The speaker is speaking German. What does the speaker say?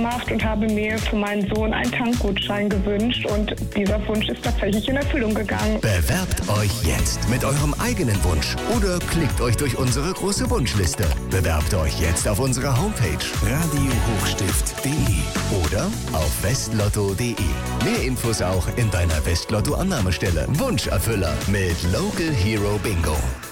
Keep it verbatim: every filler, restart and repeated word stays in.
gemacht und habe mir für meinen Sohn einen Tankgutschein gewünscht und dieser Wunsch ist tatsächlich in Erfüllung gegangen. Bewerbt euch jetzt mit eurem eigenen Wunsch oder klickt euch durch unsere große Wunschliste. Bewerbt euch jetzt auf unserer Homepage radio hochstift punkt de oder auf westlotto punkt de. Mehr Infos auch in deiner Westlotto-Annahmestelle. Wunscherfüller mit Local Hero Bingo.